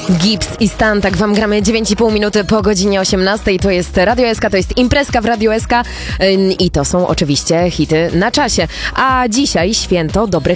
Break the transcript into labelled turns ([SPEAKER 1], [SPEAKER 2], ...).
[SPEAKER 1] Gips i Stan, tak wam gramy 9,5 minuty po godzinie 18. To jest Radio SK, to jest imprezka w Radio SK i to są oczywiście hity na czasie. A dzisiaj święto dobrych